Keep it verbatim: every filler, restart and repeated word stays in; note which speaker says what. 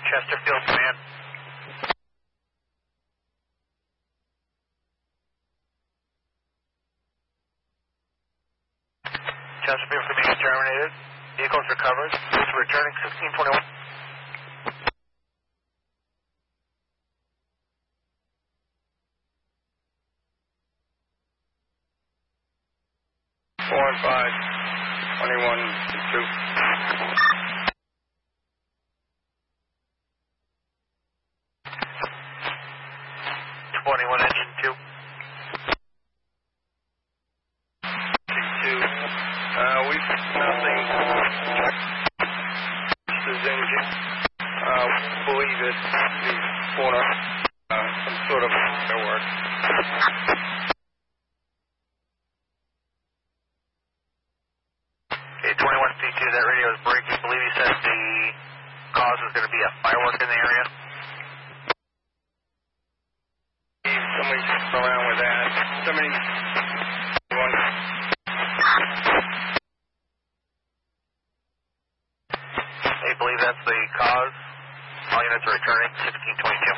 Speaker 1: Chesterfield Command. Chesterfield Command terminated. Vehicles recovered. Please returning sixteen twenty-one.
Speaker 2: Four and five, twenty-one to two.
Speaker 1: twenty-one engine two.
Speaker 2: Two. Uh, we've nothing. This is engine. Uh, believe it's the corner. Uh, some sort of firework.
Speaker 1: Okay, twenty-one C two, that radio is breaking. I believe he said the cause is going to be a firework in the area.
Speaker 2: Somebody's around with that. Somebody.
Speaker 1: They believe that's the cause. All units are returning sixteen twenty-two.